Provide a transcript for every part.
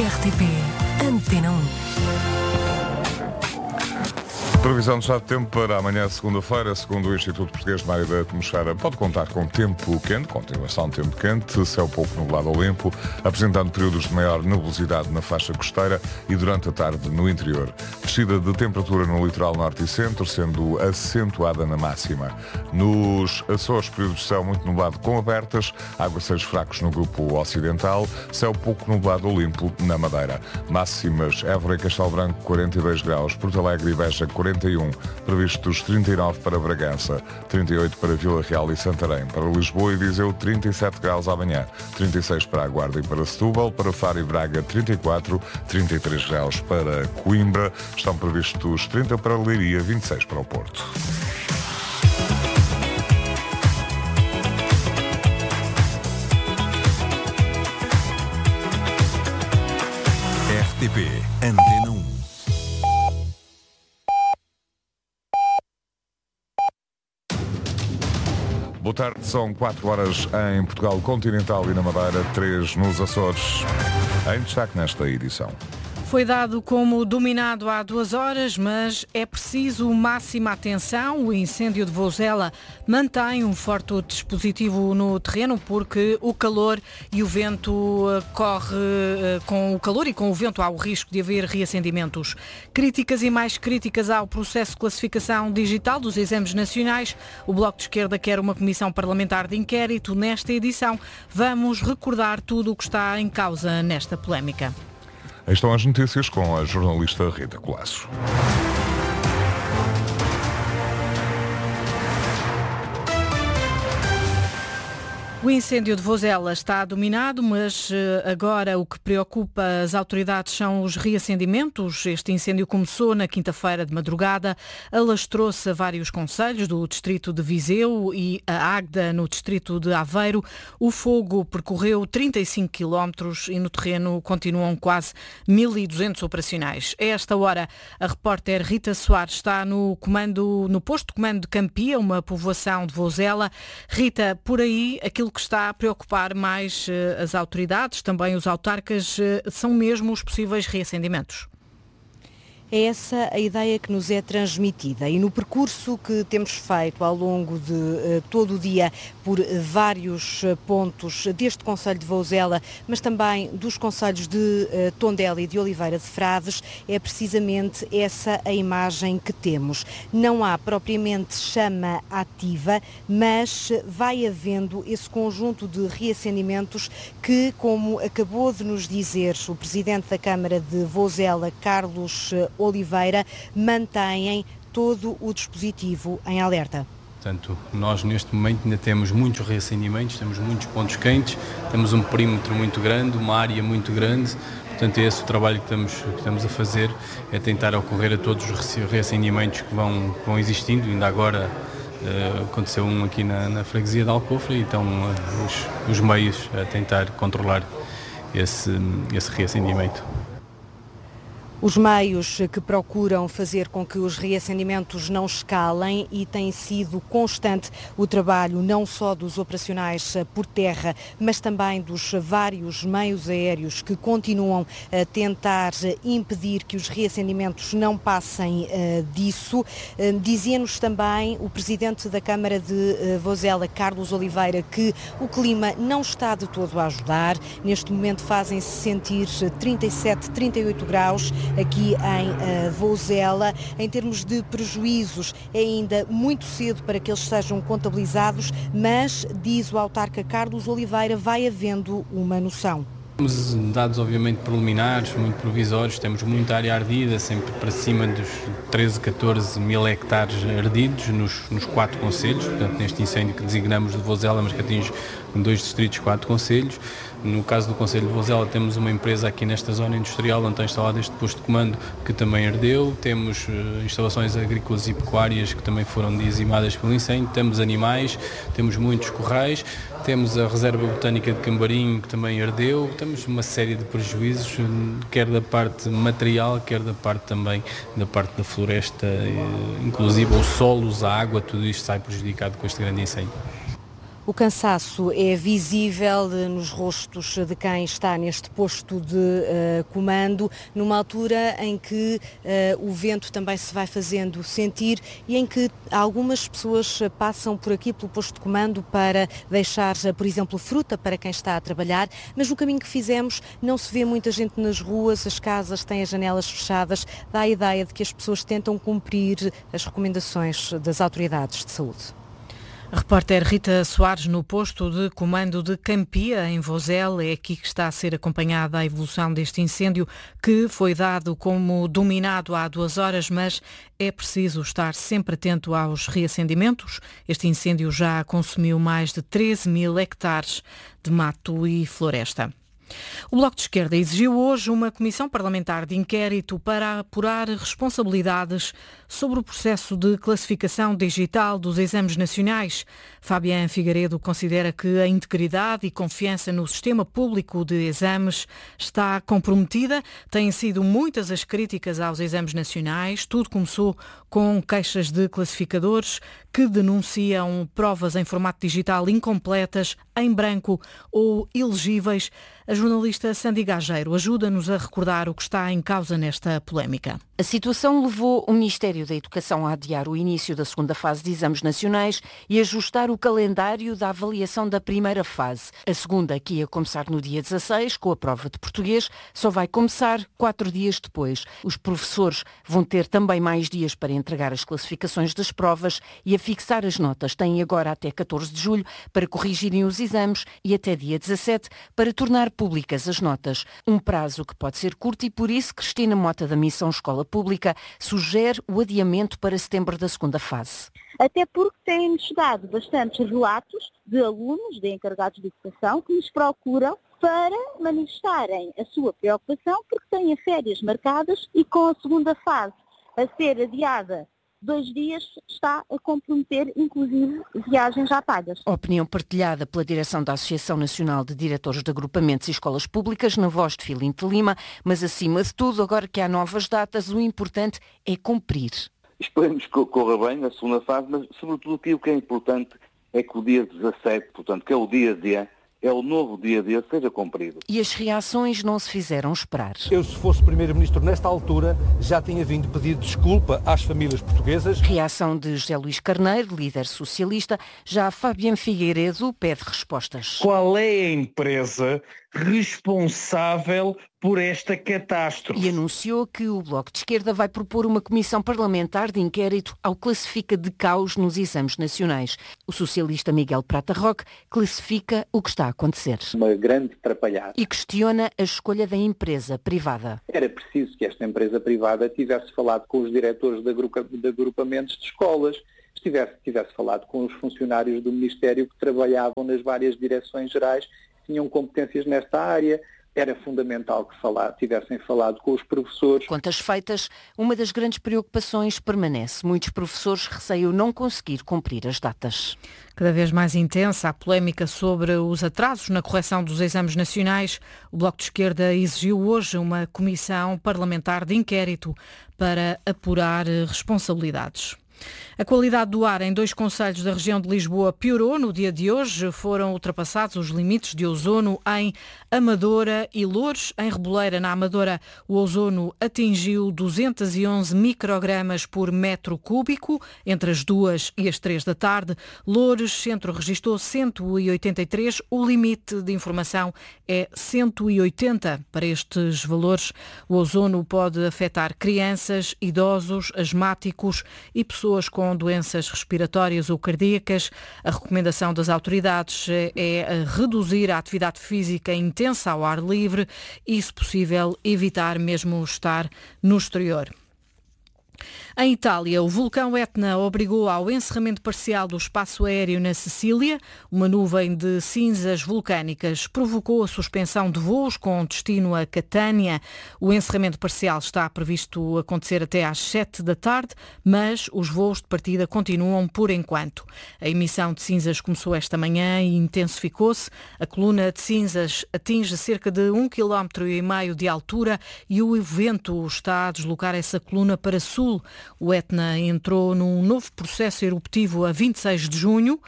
RTP Antena 1. Previsão de estado de tempo para amanhã, segunda-feira, segundo o Instituto Português de Mar e da Atmosfera, pode contar com tempo quente, continuação de tempo quente, céu pouco nublado ou limpo, apresentando períodos de maior nebulosidade na faixa costeira e durante a tarde no interior. Descida de temperatura no litoral norte e centro, sendo acentuada na máxima. Nos Açores, períodos de céu muito nublado com abertas, aguaceiros fracos no grupo ocidental, céu pouco nublado ou limpo na Madeira. Máximas: Évora e Castelo Branco 42 graus, Porto Alegre e Beja 41, previstos 39 para Bragança, 38 para Vila Real e Santarém, para Lisboa e Viseu 37 graus amanhã, 36 para a Guarda e para Setúbal, para Faro e Braga 34, 33 graus para Coimbra, estão previstos 30 para Leiria, 26 para o Porto. RTP Antena 1. Boa tarde, são 4 horas em Portugal continental e na Madeira, 3 nos Açores. Em destaque nesta edição. Foi dado como dominado há 2 horas, mas é preciso máxima atenção. O incêndio de Vozela mantém um forte dispositivo no terreno porque o calor e o vento corre com o calor e com o vento há o risco de haver reacendimentos. Críticas e mais críticas ao processo de classificação digital dos exames nacionais. O Bloco de Esquerda quer uma comissão parlamentar de inquérito. Nesta edição vamos recordar tudo o que está em causa nesta polémica. Estão as notícias com a jornalista Rita Colasso. O incêndio de Vozela está dominado, mas agora o que preocupa as autoridades são os reacendimentos. Este incêndio começou na quinta-feira de madrugada, alastrou-se a vários concelhos do distrito de Viseu e a Águeda no distrito de Aveiro. O fogo percorreu 35 quilómetros e no terreno continuam quase 1.200 operacionais. A esta hora, a repórter Rita Soares está no posto de comando de Campia, uma povoação de Vozela. Rita, por aí, aquilo que está a preocupar mais as autoridades, também os autarcas, são mesmo os possíveis reacendimentos. É essa a ideia que nos é transmitida e no percurso que temos feito ao longo de todo o dia por vários pontos deste concelho de Vozela, mas também dos concelhos de Tondela e de Oliveira de Frades, é precisamente essa a imagem que temos. Não há propriamente chama ativa, mas vai havendo esse conjunto de reacendimentos que, como acabou de nos dizer o Presidente da Câmara de Vozela, Carlos Oliveira, mantêm todo o dispositivo em alerta. Portanto, nós neste momento ainda temos muitos reacendimentos, temos muitos pontos quentes, temos um perímetro muito grande, uma área muito grande. Portanto, é esse o trabalho que estamos a fazer, é tentar ocorrer a todos os reacendimentos que vão existindo. Ainda agora aconteceu um aqui na freguesia de Alcofre, então os meios a tentar controlar esse reacendimento. Os meios que procuram fazer com que os reacendimentos não escalem e tem sido constante o trabalho não só dos operacionais por terra, mas também dos vários meios aéreos que continuam a tentar impedir que os reacendimentos não passem disso. Dizia-nos também o Presidente da Câmara de Vozela, Carlos Oliveira, que o clima não está de todo a ajudar. Neste momento fazem-se sentir 37, 38 graus. Aqui em Vozela. Em termos de prejuízos, é ainda muito cedo para que eles sejam contabilizados, mas, diz o autarca Carlos Oliveira, vai havendo uma noção. Temos dados obviamente preliminares, muito provisórios, temos muita área ardida, sempre para cima dos 13, 14 mil hectares ardidos nos 4 concelhos, portanto neste incêndio que designamos de Vozela, mas que atinge 2 distritos, 4 concelhos. No caso do concelho de Vozela temos uma empresa aqui nesta zona industrial onde está instalado este posto de comando que também ardeu, temos instalações agrícolas e pecuárias que também foram dizimadas pelo incêndio, temos animais, temos muitos corrais, temos a reserva botânica de Cambarim que também ardeu, temos uma série de prejuízos, quer da parte material, quer da parte também da parte da floresta, inclusive os solos, a água, tudo isto sai prejudicado com este grande incêndio. O cansaço é visível nos rostos de quem está neste posto de comando, numa altura em que o vento também se vai fazendo sentir e em que algumas pessoas passam por aqui pelo posto de comando para deixar, por exemplo, fruta para quem está a trabalhar, mas no caminho que fizemos não se vê muita gente nas ruas, as casas têm as janelas fechadas, dá a ideia de que as pessoas tentam cumprir as recomendações das autoridades de saúde. A repórter Rita Soares no posto de comando de Campia, em Vozela. É aqui que está a ser acompanhada a evolução deste incêndio, que foi dado como dominado há 2 horas, mas é preciso estar sempre atento aos reacendimentos. Este incêndio já consumiu mais de 13.000 hectares de mato e floresta. O Bloco de Esquerda exigiu hoje uma comissão parlamentar de inquérito para apurar responsabilidades sobre o processo de classificação digital dos exames nacionais. Fabián Figueiredo considera que a integridade e confiança no sistema público de exames está comprometida. Têm sido muitas as críticas aos exames nacionais. Tudo começou com queixas de classificadores que denunciam provas em formato digital incompletas, em branco ou ilegíveis. A jornalista Sandy Gageiro ajuda-nos a recordar o que está em causa nesta polémica. A situação levou o Ministério da Educação a adiar o início da segunda fase de exames nacionais e ajustar o calendário da avaliação da primeira fase. A segunda, que ia começar no dia 16, com a prova de português, só vai começar 4 dias depois. Os professores vão ter também mais dias para entregar as classificações das provas e a fixar as notas. Têm agora até 14 de julho para corrigirem os exames e até dia 17 para tornar públicas as notas. Um prazo que pode ser curto e por isso Cristina Mota da Missão Escola Pública sugere o adiamento para setembro da segunda fase. Até porque têm chegado bastantes relatos de alunos, de encarregados de educação, que nos procuram para manifestarem a sua preocupação porque têm férias marcadas e com a segunda fase a ser adiada 2 dias está a comprometer, inclusive, viagens já pagas. Opinião partilhada pela direção da Associação Nacional de Diretores de Agrupamentos e Escolas Públicas, na voz de Filinto Lima, mas acima de tudo, agora que há novas datas, o importante é cumprir. Esperemos que corra bem a segunda fase, mas sobretudo o que é importante é que o dia 17, portanto, que é o dia D, é o novo dia-a-dia, seja cumprido. E as reações não se fizeram esperar. Eu, se fosse Primeiro-Ministro nesta altura, já tinha vindo pedir desculpa às famílias portuguesas. Reação de José Luís Carneiro, líder socialista. Já Fabián Figueiredo pede respostas. Qual é a empresa responsável por esta catástrofe? E anunciou que o Bloco de Esquerda vai propor uma comissão parlamentar de inquérito ao classifica de caos nos exames nacionais. O socialista Miguel Prata Roque classifica o que está a acontecer. Uma grande atrapalhada. E questiona a escolha da empresa privada. Era preciso que esta empresa privada tivesse falado com os diretores de agrupamentos de escolas, tivesse falado com os funcionários do Ministério que trabalhavam nas várias direções gerais, tinham competências nesta área. Era fundamental que tivessem falado com os professores. Contas feitas, uma das grandes preocupações permanece. Muitos professores receiam não conseguir cumprir as datas. Cada vez mais intensa a polémica sobre os atrasos na correção dos exames nacionais. O Bloco de Esquerda exigiu hoje uma comissão parlamentar de inquérito para apurar responsabilidades. A qualidade do ar em 2 concelhos da região de Lisboa piorou no dia de hoje. Foram ultrapassados os limites de ozono em Amadora e Loures. Em Reboleira, na Amadora, o ozono atingiu 211 microgramas por metro cúbico entre as 2 e as 3 da tarde. Loures Centro registrou 183. O limite de informação é 180. Para estes valores, o ozono pode afetar crianças, idosos, asmáticos e pessoas com doenças respiratórias ou cardíacas. A recomendação das autoridades é reduzir a atividade física intensa ao ar livre e, se possível, evitar mesmo estar no exterior. Em Itália, o vulcão Etna obrigou ao encerramento parcial do espaço aéreo na Sicília. Uma nuvem de cinzas vulcânicas provocou a suspensão de voos com destino a Catânia. O encerramento parcial está previsto acontecer até às 7 da tarde, mas os voos de partida continuam por enquanto. A emissão de cinzas começou esta manhã e intensificou-se. A coluna de cinzas atinge cerca de 1,5 km de altura e o vento está a deslocar essa coluna para sul. O Etna entrou num novo processo eruptivo a 26 de junho,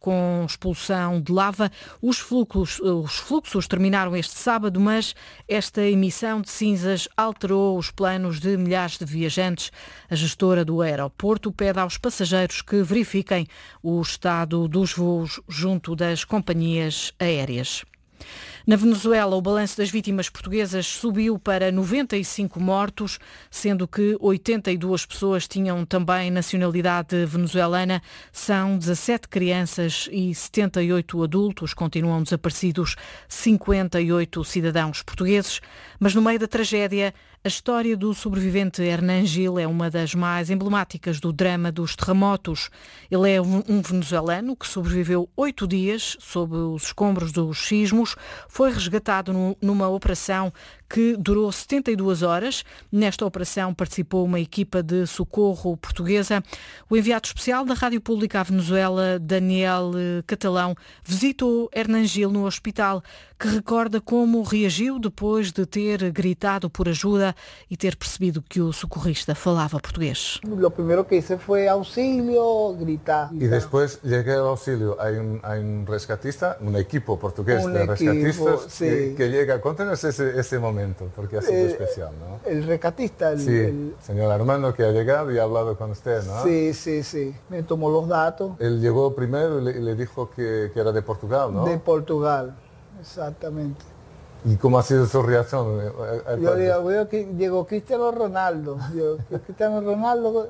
com expulsão de lava. Os fluxos terminaram este sábado, mas esta emissão de cinzas alterou os planos de milhares de viajantes. A gestora do aeroporto pede aos passageiros que verifiquem o estado dos voos junto das companhias aéreas. Na Venezuela, o balanço das vítimas portuguesas subiu para 95 mortos, sendo que 82 pessoas tinham também nacionalidade venezuelana. São 17 crianças e 78 adultos. Continuam desaparecidos 58 cidadãos portugueses. Mas no meio da tragédia, a história do sobrevivente Hernán Gil é uma das mais emblemáticas do drama dos terremotos. Ele é um venezuelano que sobreviveu 8 dias sob os escombros dos sismos. Foi resgatado numa operação que durou 72 horas. Nesta operação participou uma equipa de socorro portuguesa. O enviado especial da Rádio Pública à Venezuela, Daniel Catalão, visitou Hernán Gil no hospital, que recorda como reagiu depois de ter gritado por ajuda e ter percebido que o socorrista falava português. O primeiro que hice foi auxílio, gritar. E depois cheguei ao auxílio. Há um rescatista, um equipo português de rescatistas sí. que llega. Contanos ese momento, porque ha sido especial, ¿no? El rescatista. Sí, señor Armando, que ha llegado y ha hablado con usted, ¿no? Sí. Me tomó los datos. Él llegó primero y le dijo que era de Portugal, ¿no? De Portugal, exactamente. ¿Y cómo ha sido su reacción? Yo veo que llegó Cristiano Ronaldo. Llegó Cristiano Ronaldo.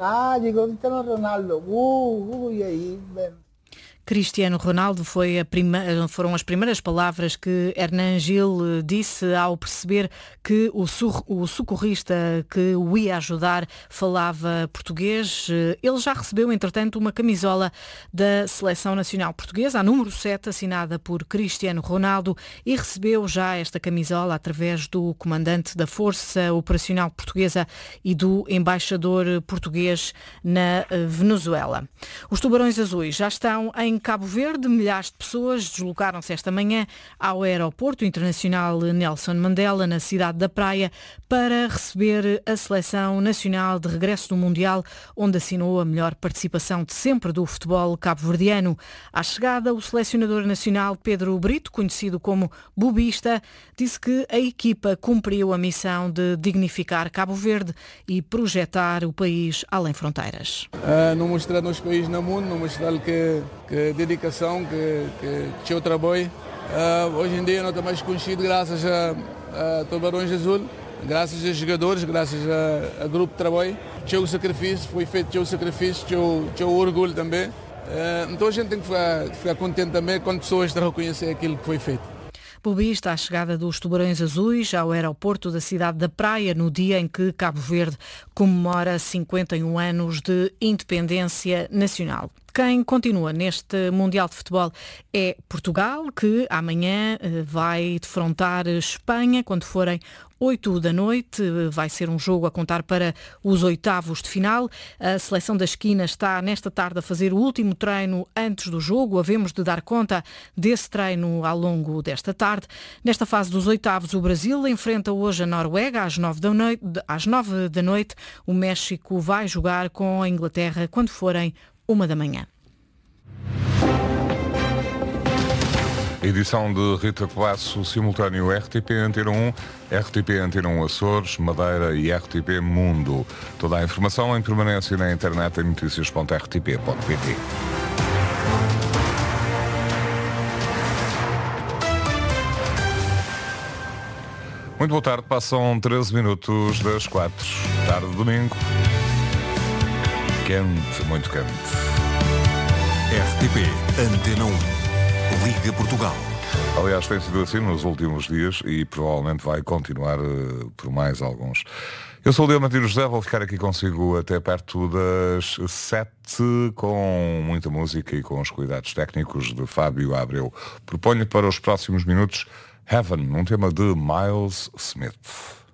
Y ahí, ven. Cristiano Ronaldo foram as primeiras palavras que Hernán Gil disse ao perceber que o socorrista que o ia ajudar falava português. Ele já recebeu, entretanto, uma camisola da Seleção Nacional Portuguesa, a número 7, assinada por Cristiano Ronaldo, e recebeu já esta camisola através do comandante da Força Operacional Portuguesa e do embaixador português na Venezuela. Os Tubarões Azuis já estão em Cabo Verde. Milhares de pessoas deslocaram-se esta manhã ao aeroporto internacional Nelson Mandela, na cidade da Praia, para receber a seleção nacional de regresso do Mundial, onde assinou a melhor participação de sempre do futebol cabo-verdiano. À chegada, o selecionador nacional Pedro Brito, conhecido como Bobista, disse que a equipa cumpriu a missão de dignificar Cabo Verde e projetar o país além fronteiras. Não mostrar nos países no mundo, não mostrar que dedicação, que eu trabalho. Hoje em dia não está mais conhecido graças a Tubarões Azul, graças a jogadores, graças a grupo de trabalho. Tinha o sacrifício, foi feito o sacrifício, tinha o orgulho também. Então a gente tem que ficar contente também quando pessoas reconhecem aquilo que foi feito. Bobista, à chegada dos Tubarões Azuis ao aeroporto da cidade da Praia, no dia em que Cabo Verde comemora 51 anos de independência nacional. Quem continua neste Mundial de Futebol é Portugal, que amanhã vai defrontar Espanha quando forem 8 da noite. Vai ser um jogo a contar para os oitavos de final. A seleção da esquina está nesta tarde a fazer o último treino antes do jogo. Havemos de dar conta desse treino ao longo desta tarde. Nesta fase dos oitavos, o Brasil enfrenta hoje a Noruega às 9 da noite. O México vai jogar com a Inglaterra quando forem 1 da manhã. Edição de Rita Colasso, simultâneo RTP Antena 1, RTP Antena 1 Açores, Madeira e RTP Mundo. Toda a informação em permanência na internet em noticias.rtp.pt. Muito boa tarde, passam 13 minutos das 4. Tarde de domingo. Quente, muito quente. RTP Antena 1. Liga Portugal. Aliás, tem sido assim nos últimos dias e provavelmente vai continuar por mais alguns. Eu sou o Leonardo José, vou ficar aqui consigo até perto das 7 com muita música e com os cuidados técnicos de Fábio Abreu. Proponho para os próximos minutos Heaven, um tema de Miles Smith.